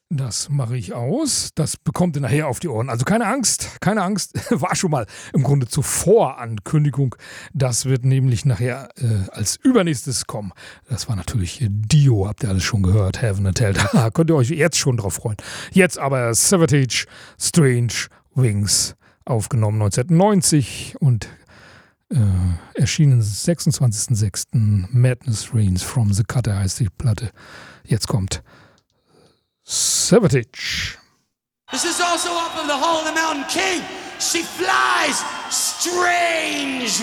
Das mache ich aus. Das bekommt ihr nachher auf die Ohren. Also keine Angst, war schon mal im Grunde zur Vorankündigung. Das wird nämlich nachher als übernächstes kommen. Das war natürlich Dio, habt ihr alles schon gehört. Heaven and Hell, da könnt ihr euch jetzt schon drauf freuen. Jetzt aber Savatage, Strange Wings, aufgenommen 1990 und erschienen 26.06. Madness Reigns from the Cutter heißt die Platte. Jetzt kommt Savatage. This is also up of the Hall of the Mountain King. She flies strange